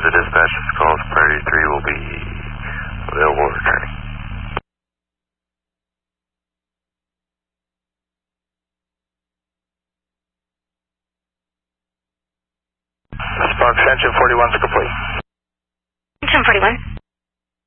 to dispatch. This call is Priority 3 will be available returning. Sparks engine 41 is complete. Engine 41.